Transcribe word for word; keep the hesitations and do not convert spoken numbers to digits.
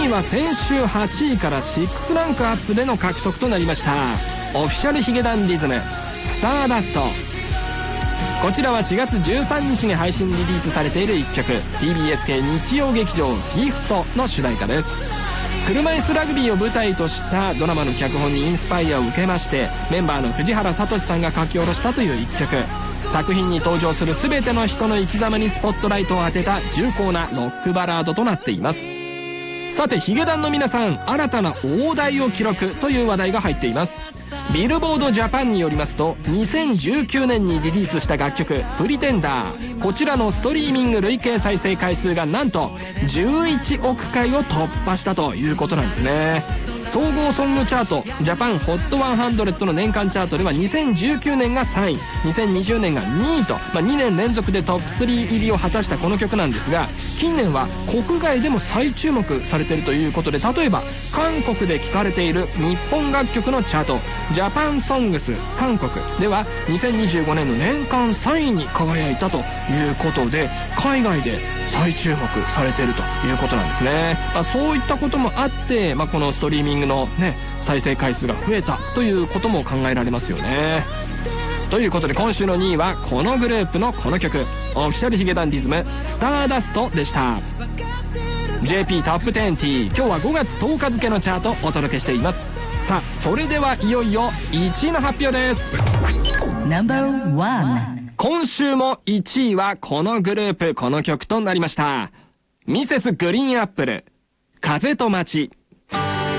にいは先週はちいからろくランクアップでの獲得となりました。オフィシャルヒゲダンディズムスターダスト。こちらはしがつじゅうさんにちに配信リリースされているいっきょく、 ティービーエス 系日曜劇場ギフトの主題歌です。車椅子ラグビーを舞台としたドラマの脚本にインスパイアを受けまして、メンバーの藤原聡さんが書き下ろしたといういっきょく。作品に登場する全ての人の生き様にスポットライトを当てた重厚なロックバラードとなっています。さてヒゲダンの皆さん、新たな大台を記録という話題が入っています。ビルボードジャパンによりますと、にせんじゅうきゅうねんにリリースした楽曲「プリテンダー」、こちらのストリーミング累計再生回数がなんとじゅういちおくかいを突破したということなんですね。総合ソングチャートジャパンホットひゃくの年間チャートではにせんじゅうきゅうねんがさんい、にせんにじゅうねんがにいと、まあ、にねん連続でトップスリー入りを果たしたこの曲なんですが、近年は国外でも再注目されているということで、例えば韓国で聴かれている日本楽曲のチャートジャパンソングス韓国ではにせんにじゅうごねんの年間さんいに輝いたということで、海外で再注目されているということなんですね。まあ、そういったこともあって、まあ、このストリーミングのね再生回数が増えたということも考えられますよね。ということで今週のにいはこのグループのこの曲、オフィシャルヒゲダンディズムスターダストでした。 ジェーピー トップ テンティー、今日はごがつとおか付のチャートお届けしています。さあそれではいよいよいちいの発表です。ナンバーワン、今週もいちいはこのグループこの曲となりました。ミセスグリーンアップル、風と街。